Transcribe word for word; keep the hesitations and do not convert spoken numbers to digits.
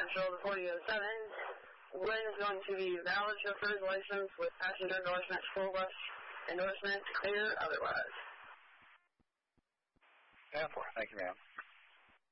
Marshall, the forty oh seven. When is going to be valid chauffeur's license with passenger endorsement, school bus endorsement, clear otherwise? ten four. Thank you, ma'am.